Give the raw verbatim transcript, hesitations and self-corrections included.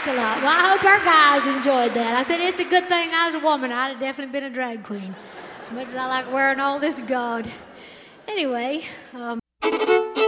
Thanks a lot. Well, I hope our guys enjoyed that. I said it's a good thing I was a woman. I'd have definitely been a drag queen. As much as I like wearing all this gaud. Anyway, um,